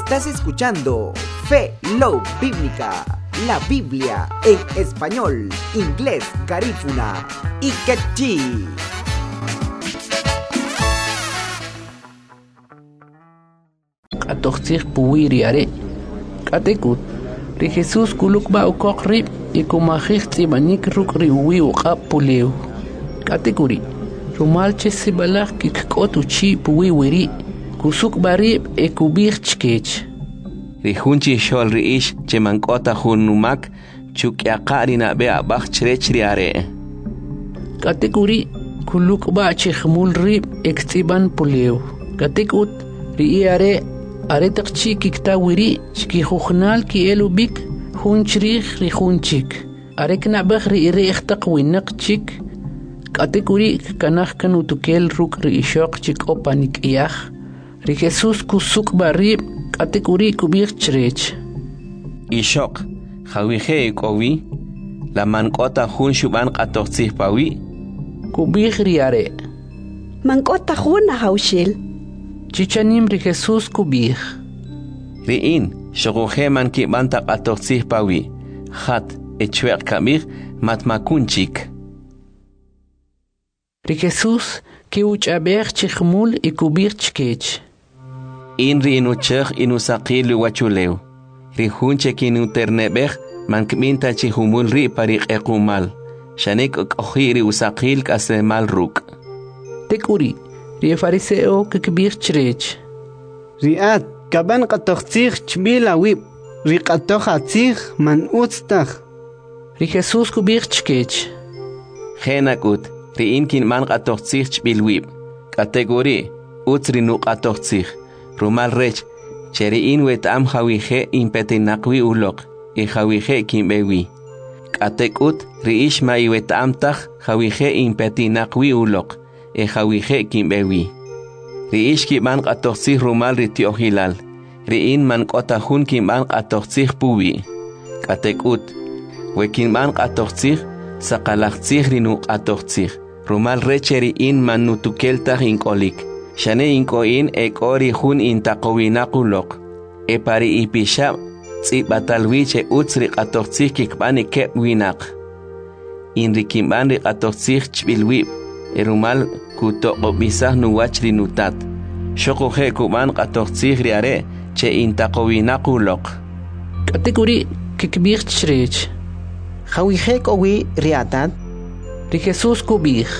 Estás escuchando Fe Love Bíblica, la Biblia en español, inglés, garífuna y quechí. Atoxir puwiri are katekut ri Jesus kuluk ba ukokri ikumahik tibanik rukri uwi uqapuleu katekuri rumal chesibalak kikotu chi puwi wiri kusuk barib ekubir chkech ri hunchi shol ri ish chemankota hunumak chukyaqari na be abach chrechri are katekuri kuluk ba chkhmul rib ektiban puleu katekut ri are Aretaqchi kiktawiri chki khuxnal ki elubik hunchrik ri hunchik arekna bakhri iri ihtaqwinak chik katekuri kanakh kanutukel ruk ri ishoq chik opanik iyakh ri Jesus kusuk barib katekuri kubir chrech ishoq khawije kowi la mankota hun shuban qatoqsih pawi kubir ri are mankota hun haushil Chichanim ri Jesus kubih. Riin, shoguje man ki banta qatoqsih pawi. Khat echweq kabir matmakunchik. Ri Jesus ki uchaber chikhmul ikubir chkech. In ri inuchekh inusaqil wachuleu. Ri hunche ki inuternebeh man kminta chihumul ri pariq equmal. Shanek okhiri usaqil kasemal ruk. Tekuri. Ri fariseo kikbir chrech. Riat kaban qatoqsih chbila wib. Ri qatoqatsih man utstakh. Ri Jesus kubir chkech. Khenakut ri inkin man qatoqsih chbil wib. Kategori utri nu qatoqsih. Rumal rech cheri in wet am khawije impetinaqwi ulok. I khawije kimbewi. Katekut ri ishma i wet am takh khawije impetinaqwi ulok. Ejawije kimbewi. Ri ishki man qatoqsih rumal ri tiohilal. Ri in man qotahun kim man qatoqsih puwi. Katekut. Wekin man qatoqsih saqalaqsih ri nu qatoqsih. Rumal recheri in man nutukeltah inkolik. Shane inkoin ekori hun intaqowinaquloq. Epari ipishab tsibatalwiche utsri qatoqsih kikbani kep winaq. In ri kimban ri qatoqsih chbilwib. Erumal kuto obisah nuwachri nutat. Shokoje kuban qatoqsih ri are che intaqowinaquloq. Katekuri kikbir chrech. Khawije kowi riatat. Ri Jesus kubih.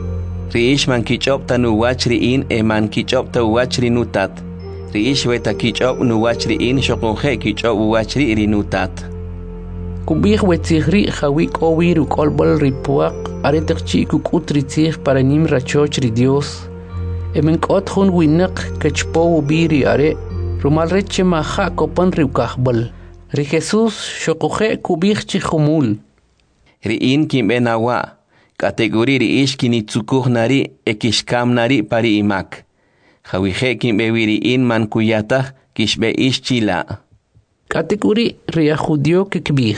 Ri ish man kichopta nuwachri in man kichopta uwachri nutat. Ri ish weta kichop nuwachri in shokoje kichop uwachri ri nutat. Kubih wetzihri khawik owir ukolbol ripuaq aretaqchi kukutritzih para nim rachoch ri Dios. Emenkot hun winak kachpo ubiri are rumal reche maha kopan riukahbol. Ri Jesus shokuje kubih chikhumul. Ri in kimbenawa kategori ri ish kinitsukuh nari ekishkam nari pari imak. Khawije kimbewiri in man kuyatah kishbe ish chila. Kategori ria judio kikbih.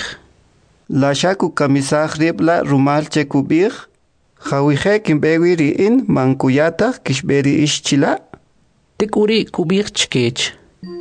La shaku kamisah ribla rumal chekubih. Khawije kimbewi riin mankuyata kishberi ishchila. Tekuri kubih chkech.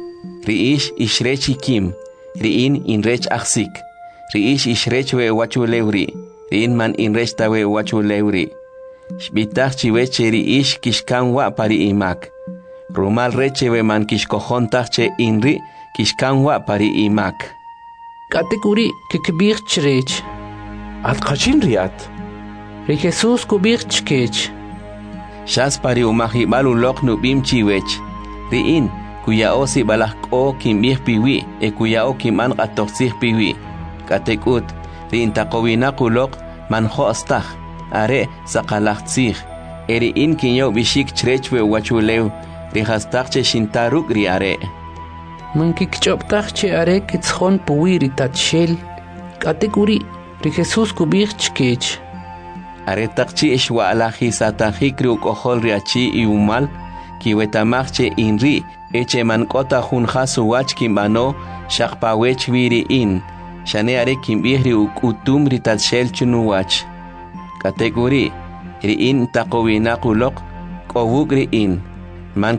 Ri ish ishrechi kim. Riin inrech aksik. Ri ish ishrech we wachulewri. Riin man inrech tawe wachulewri. Shbitach chiweche ri ish kishkan wa pari imak. Rumal reche we man kishkohontach che inri. Kishkanwa pari imak. Kategori kikbir chrech. Alqachin riat. Ri Jesus kubir chkech. Shas pari umahibal ulok nubim chiwech. Riin kuya osi balakko kimbih piwi kuya o kiman qatoqsih piwi. Katekut riin taqowina kulok man khostah are saqalaqsih. Riin kinyo bishik chrech we wachulew. Ri hastaq che shintaruk ri are. Man kikchoptach che are kitshon puwiri tatshel. Kategori ri Jesus kubir chkech. Are takchi ishwa alahi satahik ri ukohol riachi iumal. Kiwetamach che inri eche man kota hun hasu wach kimbano shakpawech wiri in. Shane are kimbih ri ukutum ri tatshel chunuwach. Kategori ri in taqowinakulok kowuk ri in.